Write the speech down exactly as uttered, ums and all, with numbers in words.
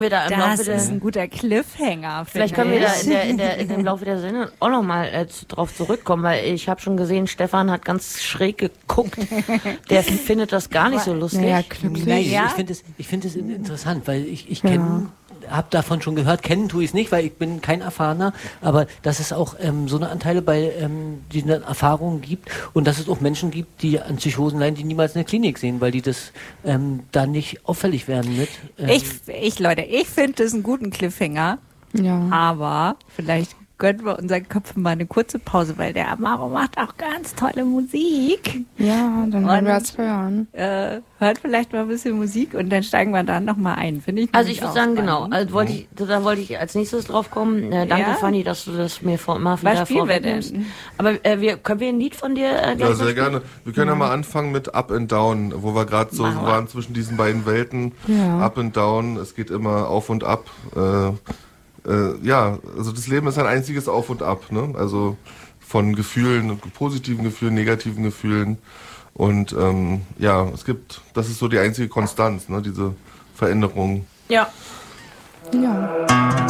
Da im das Laufe ist der, ein guter Cliffhanger. Vielleicht können wir da in der, in der, in dem Laufe der Sendung auch nochmal äh, drauf zurückkommen, weil ich habe schon gesehen, Stefan hat ganz schräg geguckt. Der findet das gar nicht so lustig. Naja, glücklich. Nee, Ja. ich finde es, ich finde es interessant, weil ich, ich kenne, habe davon schon gehört, kennen tue ich es nicht, weil ich bin kein Erfahrener, aber dass es auch ähm, so eine Anteile bei ähm, diesen Erfahrungen gibt und dass es auch Menschen gibt, die an Psychosen leiden, die niemals in der Klinik sehen, weil die das ähm, da nicht auffällig werden mit. Ähm, Ich, ich, Leute, ich finde das einen guten Cliffhanger, Ja. aber vielleicht gönnen wir unseren Köpfen mal eine kurze Pause, weil der Amaro macht auch ganz tolle Musik. Ja, dann werden wir Und- es hören. Äh, hört vielleicht mal ein bisschen Musik und dann steigen wir dann nochmal ein, finde ich. Also nämlich ich würde auch sagen, genau, spannend. also wollte ich, da wollte ich als nächstes drauf kommen. Äh, danke, Ja? Fanny, dass du das mir vor, mal wieder Was spielen wir vorwegnimmst. denn? Aber äh, wir, können wir ein Lied von dir äh, gleich Ja, mal sehr spielen? gerne. Wir können ja mal anfangen mit Up and Down, wo wir gerade so Machen wir. waren zwischen diesen beiden Welten. Ja. Up and Down, es geht immer auf und ab. Äh, äh, ja, also das Leben ist ein einziges Auf und Ab, ne? Also von Gefühlen, positiven Gefühlen, negativen Gefühlen. Und ähm, ja, es gibt, das ist so die einzige Konstanz, ne? Diese Veränderung. Ja. Ja.